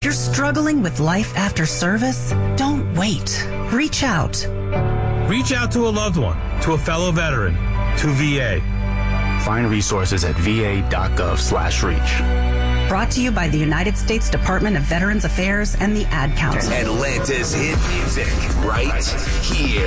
you're struggling with life after service, don't wait. Reach out. Reach out to a loved one, to a fellow veteran, to VA. Find resources at va.gov/reach. Brought to you by the United States Department of Veterans Affairs and the Ad Council. Atlanta's hit music right here.